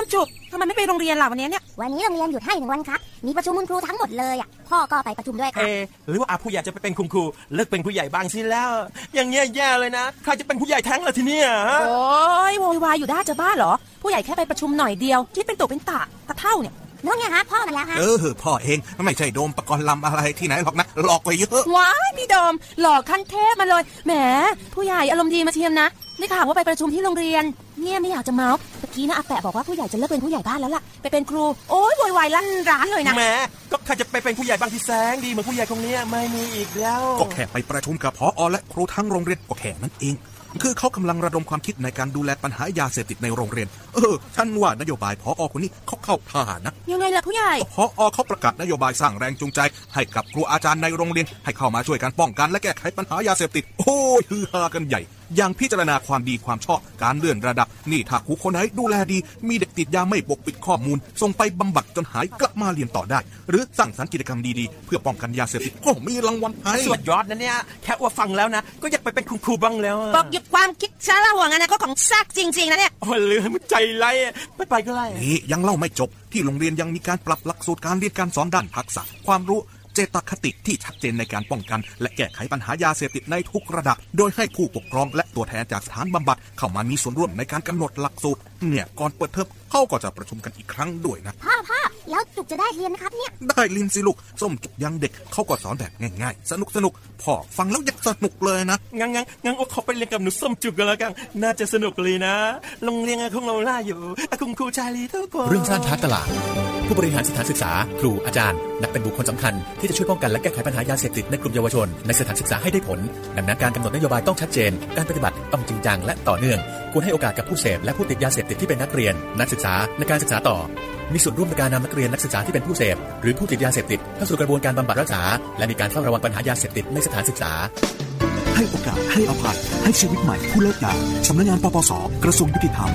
มจุกทำไมไม่ไปโรงเรียนล่ะวันนี้เนี่ยวันนี้โรงเรียนหยุดให้1 วันครับมีประชุมคุณครูทั้งหมดเลยอ่ะพ่อก็ไปประชุมด้วยครับหรือว่าผู้ใหญ่จะไปเป็นคุณครูเลิกเป็นผู้ใหญ่บ้างสิแล้วอย่างเงี้ยแย่เลยนะใครจะเป็นผู้ใหญ่แท้งล่ะทีเนี้ยโอ้ยโวยวายอยู่ได้จะบ้าเหรอผู้ใหญ่แค่ไปประชุมหน่อยเดียวคิดเป็นตุเป็นตะเท่าเนี่ยน้องไงฮะพ่อมาแล้วฮะพ่อเองไม่ใช่โดมปกรณ์ลำอะไรที่ไหนหรอกนะหลอกไปเยอะว้ายพี่โดมหลอกขั้นเทพมาเลยแหมผู้ใหญ่อารมณ์ดีมาเชียมนะได้ข่าวว่าไปประชุมที่โรงเรียนเนี่ยไม่อยากจะเมาส์ตะกี้นะอาแปะบอกว่าผู้ใหญ่จะเลิกเป็นผู้ใหญ่บ้านแล้วล่ะไปเป็นครูโอ้ยโวยวายลั่นร้านเลยนะแหมก็ใครจะไปเป็นผู้ใหญ่บ้างที่แสงดีเหมือนผู้ใหญ่คนนี้ไม่มีอีกแล้วก็แค่ไปประชุมกับผอ.และครูทั้งโรงเรียนก็แค่นั้นเองคือเขากำลังระดมความคิดในการดูแลปัญหายาเสพติดในโรงเรียนฉันว่านโยบายผอ.คนนี้เขาเข้าท่านะยังไงล่ะผู้ใหญ่ผอ.เขาประกาศนโยบายสร้างแรงจูงใจให้กับครูอาจารย์ในโรงเรียนให้เข้ามาช่วยกันป้องกันและแก้ไขปัญหายาเสพติดโอ้ยฮือฮากันใหญ่อย่างพิจารณาความดีความชอบการเลื่อนระดับนี่ถ้าครูคนไหนดูแลดีมีเด็กติดยาไม่ปกปิดข้อมูลส่งไปบำบัดจนหายกลับมาเรียนต่อได้หรือสร้างสรรค์กิจกรรมดีๆเพื่อป้องกันยาเสพติดก็มีรางวัลให้สุดยอดนะเนี่ยแค่ว่าฟังแล้วนะก็อยากไปเป็นคุณครูบ้างแล้วบอกหยุดความคิดซะแล้วว่างั้นนะก็ของซากจริงๆนะเนี่ยโอ้ยเลยมันใจไร้ไปก็ไล่นี่ยังเล่าไม่จบที่โรงเรียนยังมีการปรับหลักสูตรการเรียนการสอนด้านทักษะความรู้เจตคติที่ชัดเจนในการป้องกันและแก้ไขปัญหายาเสพติดในทุกระดับโดยให้ผู้ปกครองและตัวแทนจากสถานบำบัดเข้ามามีส่วนร่วมในการกำหนดหลักสูตรเนี่ยก่อนเปิดเทอมเขาก็จะประชุมกันอีกครั้งด้วยนะพ่อแล้วจุกจะได้เรียนนะครับเนี่ยได้เรียนสิลูกส้มจุกยังเด็กเขาก็สอนแบบง่ายๆสนุกพ่อฟังแล้วยังสนุกเลยนะงั้นเขาไปเรียนกับหนูส้มจุกกันแล้วกันน่าจะสนุกเลยนะโรงเรียนของเราล่าอยู่คุณครูชาลีทุกคนเรื่องสร้างท้าตลาดผู้บริหารสถานศึกษาครูอาจารย์นับเป็นบุคคลสำคัญที่จะช่วยป้องกันและแก้ไขปัญหายาเสพติดในกลุ่มเยาวชนในสถานศึกษาให้ได้ผลดังนั้นการกำหนดนโยบายต้องชัดเจนการปฏิบัติต้องจริงจังและต่อเนื่องควรให้โอกาสกับผู้เสพและผู้ติดยาเสพติดที่เป็นนักเรียนนักศึกษาในการศึกษาต่อมีส่วนร่วมในการนำนักเรียนนักศึกษาที่เป็นผู้เสพหรือผู้ติดยาเสพติดเข้าสู่กระบวนการบำบัดรักษาและมีการเฝ้าระวังปัญหายาเสพติดในสถานศึกษาให้โอกาสให้อภัยให้ชีวิตใหม่ผู้เลิกยาสำนักงานปปส.กระทรวงยุติธรรม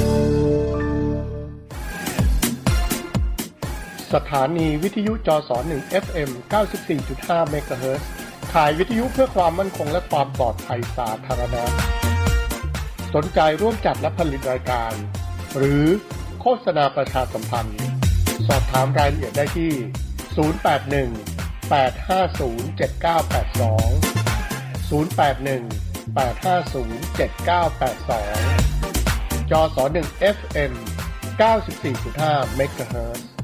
สถานีวิทยุจส1 FM 94.5 เมกะเฮิรตซ์ขายวิทยุเพื่อความมั่นคงและความปลอดภัยสาธารณะสนใจร่วมจัดและผลิตรายการหรือโฆษณาประชาสัมพันธ์สอบถามรายละเอียดได้ที่081 850 7982 081 850 7982 จส1 FM 94.5 เมกะเฮิรตซ์